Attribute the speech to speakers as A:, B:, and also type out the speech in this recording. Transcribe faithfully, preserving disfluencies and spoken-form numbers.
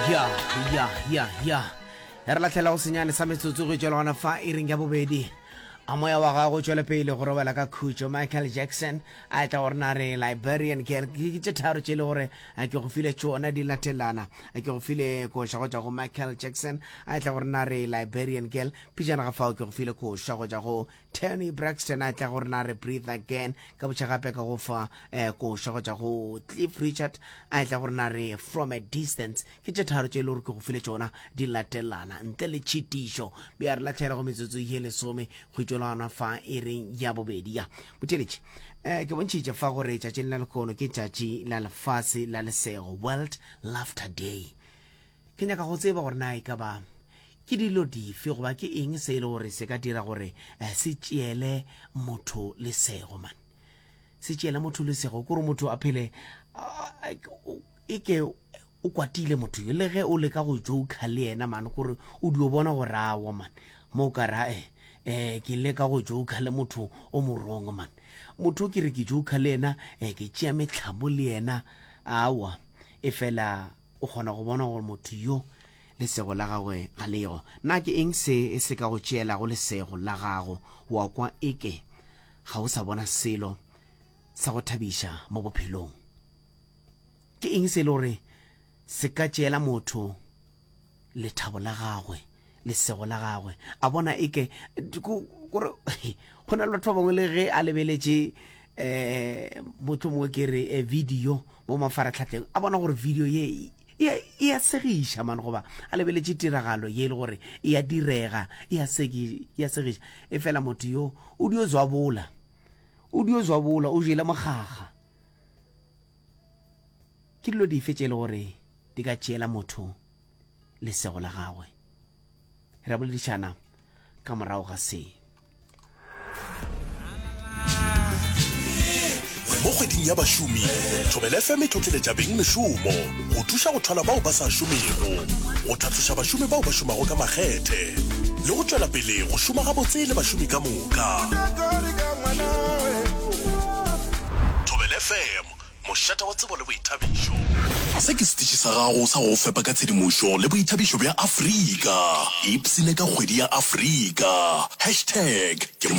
A: ya ya ya ya re latlhela go senyane sa metsotso go tswela gona fa e reng ya bobedi a moya wa gago tswele pele go robala ka khutso. Michael Jackson a tla gore na re Liberian girl ke tse tharo tse le gore a ke go file tsona di latelana a ke go file ko sha go tsa go Michael Jackson a tla gore na re Liberian girl pijana ga fao ke go file ko sha go tsa go Tony Braxton a tla gore na re Breathe Again ka botsa gape ka go fa eh ko sha go tsa go Cliff Richard a tla gore na re From a Distance ke tse tharo tse le gore ke go file tsona di latelana ntle le chitisho be a re latlhela go metsotso ye le some go lana fa e reng ya bobedi ya boteletše eh ke bontšitše fa gore tšatši la lekono ke tšatši la lefase la lesego World Laughter Day. Ke nyaka go tseba gore na e ka ba ke dilo dife goba ke eng se ile gore se ka dira gore eh, se tšeele motho lesego man se tšeele motho lesego gore motho a phele e ke o kwatile motho le ge o le ka go joka le ena man gore o dio bona go rawa man mo ka ra eh eh ke le ka go joka le motho o morongo man motho ke re ke joka le ena eh ke tšea metlhamo le ena awa e fela o kgona go bona gore motho yo lesego la gagwe ga lego na ke eng se e se ka go tšeela go lesego la gago wa kwa eke ga o sa bona selo sa go thabiša mo bophelong ke eng se le gore se ka tšeela motho lethabo la gagwe lesego la gagwe a bona eke gore go na le batho ba bangwe le ge a lebeletše eh motho mongwe ke re e video mo mafaratlhatlheng a bona gore video ye e a segiša man goba a lebeletše tiragalo ye le gore e a direga e a segiša e fela motho yo o dio zwabola o dio zwabola o jele mogaga ke dilo dife tše le gore di ka tšeela motho lesego la gagwe re boledišana ka morago ga se
B: mo kgweding ya bašomi Thobela F M e tlotleletša beng mešomo go thuša go thola bao ba sa šomego go tlhatloša bašomi bao ba šomago ka makgethe le go tšwela pele go šoma gabotse le bašomi ka moka. Thobela F M mošata wa tsebo le boithabišo se ke setšhi sa gago sa go fepa ka tshedimošo le boithabišo bja Afrika ipsene ka kgwedi ya Afrika hashtag